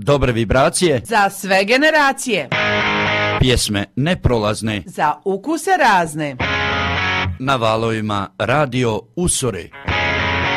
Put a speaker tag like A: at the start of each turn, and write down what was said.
A: Dobre vibracije
B: za sve generacije.
A: Pjesme neprolazne
B: za ukuse razne.
A: Na valovima Radio Usori.